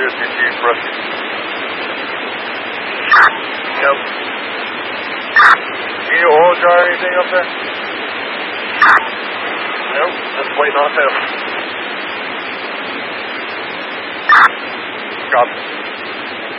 SCT rescue. Yep. Need an oil jar or anything up there? Nope, just waiting on him. Copy.